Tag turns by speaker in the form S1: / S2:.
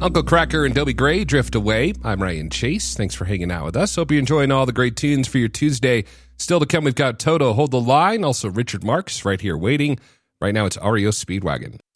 S1: Uncle Cracker and Dobie Gray drift away. I'm Ryan Chase. Thanks for hanging out with us. Hope you're enjoying all the great tunes for your Tuesday. Still to come, we've got Toto, Hold the Line. Also, Richard Marx right here waiting. Right now, it's REO Speedwagon.